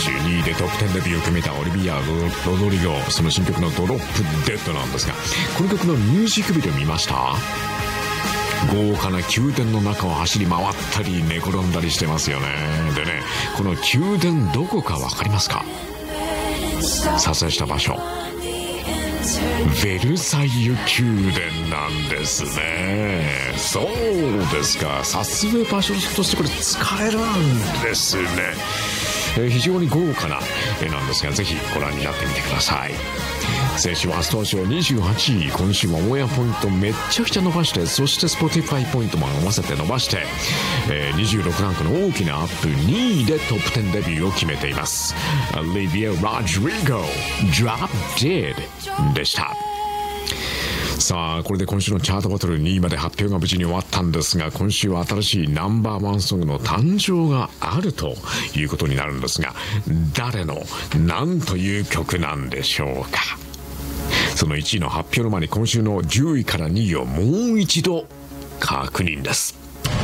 週2位でトップ10デビューを決めたオリビア・ロドリゴ、その新曲のドロップデッドなんですが、この曲のミュージックビデオ見ました？豪華な宮殿の中を走り回ったり寝転んだりしてますよね。でね、この宮殿どこか分かりますか？撮影した場所、ベルサイユ宮殿なんですね。そうですか、撮影場所としてこれ使えるんですね。非常に豪華な絵なんですが、ぜひご覧になってみてください。先週は初登場28位、今週はオンエアポイントめっちゃくちゃ伸ばして、そして Spotify ポイントも合わせて伸ばして、26ランクの大きなアップ、2位でトップ10デビューを決めています。オリビア・ロドリゴ Drop Dead でした。さあ、これで今週のチャートバトル2位まで発表が無事に終わったんですが、今週は新しいナンバーワンソングの誕生があるということになるんですが、誰の何という曲なんでしょうか。その1位の発表の前に今週の10位から2位をもう一度確認です。